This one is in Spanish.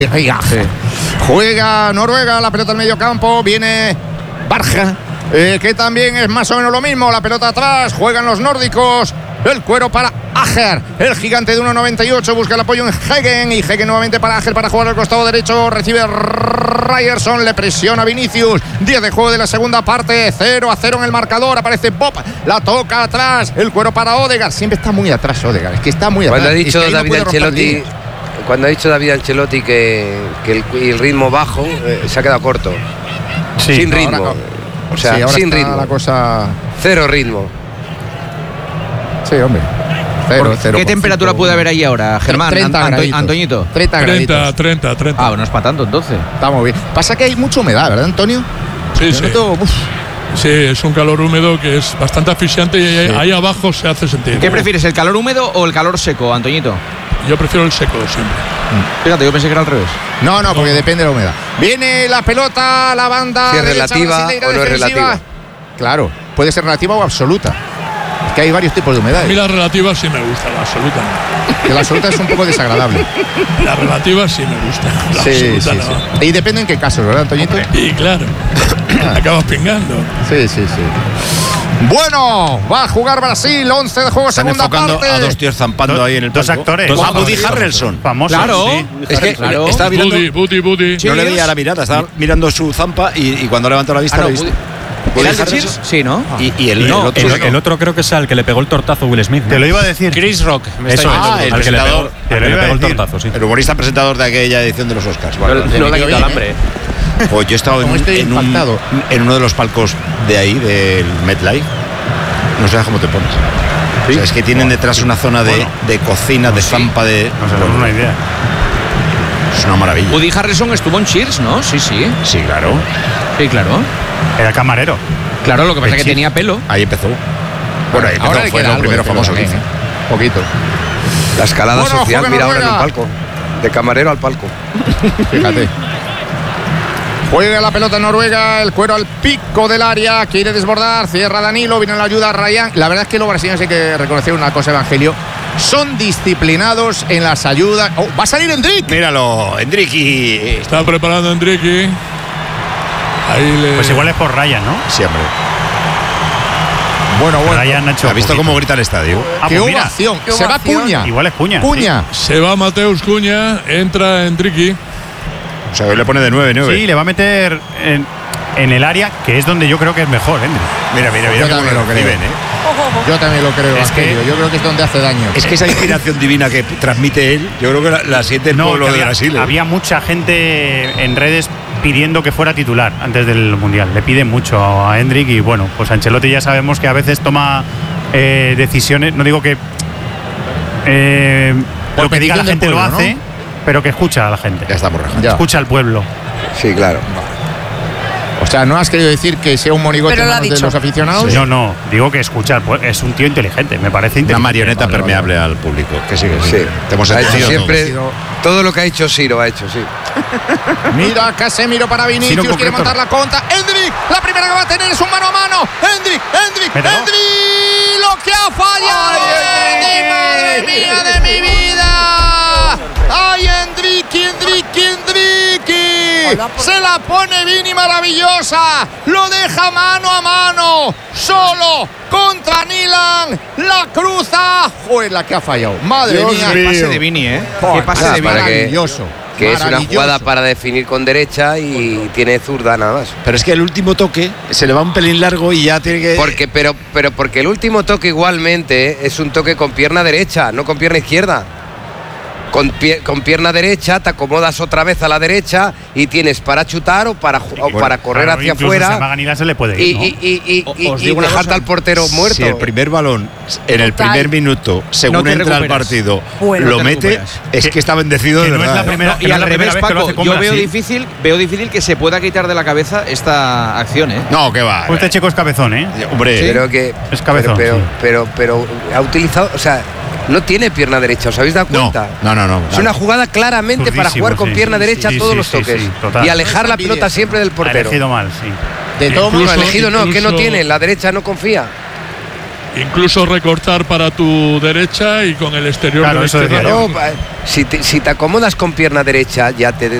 Sí. Juega Noruega, la pelota al medio campo, viene Barja, que también es más o menos lo mismo, la pelota atrás, juegan los nórdicos, el cuero para Ajer, el gigante de 1,98, busca el apoyo en Hegen, y Hegen nuevamente para Ajer para jugar al costado derecho, recibe Ryerson, le presiona Vinicius, 10 de juego de la segunda parte, 0-0 en el marcador, aparece Bob, la toca atrás, el cuero para Odegaard, siempre está muy atrás Odegaard, es que está muy atrás. Cuando ha dicho David Ancelotti que el ritmo bajo, se ha quedado corto. Sí, sin ritmo. Ahora, o sea, sí, ahora sin ritmo. La cosa... Cero ritmo. Sí, hombre. ¿Qué temperatura puede haber ahí ahora, Germán? 30 Antoñito. 30. 30. Ah, bueno, es para tanto entonces. Está muy bien. Pasa que hay mucha humedad, ¿verdad, Antonio? Sí, sí. Sí, es un calor húmedo que es bastante asfixiante y ahí abajo se hace sentir. ¿Qué prefieres, el calor húmedo o el calor seco, Antoñito? Yo prefiero el seco siempre. Fíjate, yo pensé que era al revés. No, porque depende de la humedad. Viene la pelota, la banda. Si es relativa o no es relativa. Claro, puede ser relativa o absoluta. Es que hay varios tipos de humedad. A mí la relativa sí me gusta, la absoluta no. Que la absoluta es un poco desagradable. La relativa sí me gusta. La absoluta no. Y depende en qué casos, ¿verdad, Antoñito? Y claro, acabas pingando. Sí. Bueno, va a jugar Brasil, 11 de juego, Están segunda enfocando parte. a dos tíos zampando ahí en el Dos palco. actores. A Woody Harrelson. Famoso. Claro. Sí. Es que estaba mirando. Buddy. No le veía la mirada, estaba mirando su zampa y cuando levantó la vista lo he visto. ¿Era el de Cheers? Sí, ¿no? Y el otro creo que es al que le pegó el tortazo Will Smith. Te lo iba a decir. Chris Rock. Eso es, el presentador. Al que le pegó el tortazo, sí. El humorista presentador de aquella edición de los Oscars. No le ha quitado el hambre. Pues yo he estado en uno de los palcos de ahí, del MetLife. No sabes cómo te pones. ¿Sí? O sea, es que tienen detrás una zona de cocina, de zampa, de... No se me da una idea. Es una maravilla. Woody Harrelson estuvo en Cheers, ¿no? Sí. Sí, claro. Sí, claro. Era camarero. Claro, lo que pasa es que tenía pelo. Ahí empezó. Bueno, ahí empezó, fue lo primero famoso que hizo. Poquito. La escalada Bueno, social, juega mira ahora en Noruega. un palco. De camarero al palco. Fíjate. Juega la pelota Noruega, el cuero al pico del área, quiere desbordar, cierra Danilo, viene la ayuda a Ryan. La verdad es que los brasileños hay que reconocer una cosa, Evangelio. Son disciplinados en las ayudas. Oh, va a salir Endrick. Míralo, Endricky. Está preparando Endricky. Pues igual es por Ryan, ¿no? Siempre. Bueno. Ryan ha hecho. ¿Has visto cómo grita el estadio? Qué ovación. Se va Cuña. Igual es Cuña. Cuña. Se va Mateus Cuña, entra Endricky. O sea, hoy le pone de 9-9. Sí, le va a meter en el área, que es donde yo creo que es mejor, Endrick. Mira. Yo también lo creo. Yo también lo creo, Evangelio. Yo creo que es donde hace daño. Es que esa inspiración divina que transmite él, yo creo que la siente el pueblo de Brasil. Había mucha gente en redes pidiendo que fuera titular antes del Mundial. Le piden mucho a Endrick y bueno, pues Ancelotti ya sabemos que a veces toma decisiones, no digo que lo que diga la gente pueblo, lo hace, ¿no? Pero que escucha a la gente. Ya estamos rajando. Escucha al pueblo. Sí, claro. O sea, ¿no has querido decir que sea un monigote en manos de los aficionados? Sí. No, digo que escucha al pueblo. Es un tío inteligente, me parece inteligente. Una marioneta permeable al público. Que sí. Te hemos Ha hecho entendido siempre todo lo que ha hecho Ciro, ha hecho, sí. Mira, Casemiro para Vinicius, quiere montar la contra. Endrick, la primera que va a tener es un mano a mano. Endrick, lo que ha fallado. ¡Madre mía de mi vida! ¡Ay, Endrick! Se la pone Vini maravillosa. Lo deja mano a mano. Solo contra Nilan. La cruza. Joder, la que ha fallado. Madre mía. Qué pase de Vini, ¿eh? Qué pase de Vini. Maravilloso. Que es una jugada para definir con derecha y tiene zurda nada más. Pero es que el último toque se le va un pelín largo y ya tiene que... Porque el último toque igualmente es un toque con pierna derecha, no con pierna izquierda. Con pierna derecha te acomodas otra vez a la derecha y tienes para chutar o para correr hacia afuera. A Maganila se le puede ir, ¿no? Y dejarte al portero muerto. Si el primer balón en el primer minuto, según entra al partido, lo mete, es que está bendecido de no verdad. es la primera, Y al revés, Paco, yo veo Brasil. difícil que se pueda quitar de la cabeza esta acción, ¿eh? No, que va. Este chico es cabezón, ¿eh? Hombre, Sí. Pero que Es cabezón, pero ha utilizado, o sea, no tiene pierna derecha, ¿os habéis dado cuenta? No. Es una jugada claramente para jugar con pierna derecha todos los toques total. y alejar la pelota siempre del Ha portero. elegido mal, sí. De todo No, modo, elegido no, que no incluso- tiene, la derecha no confía. incluso recortar para tu derecha y con el exterior Claro, de la eso izquierda. decía yo. No, si te acomodas con pierna derecha, ya te